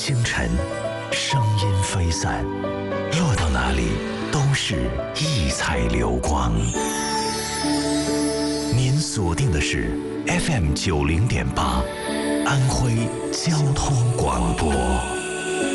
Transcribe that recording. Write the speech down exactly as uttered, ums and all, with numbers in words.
清晨，声音飞散，落到哪里都是异彩流光。您锁定的是 F M 九零点八，安徽交通广播。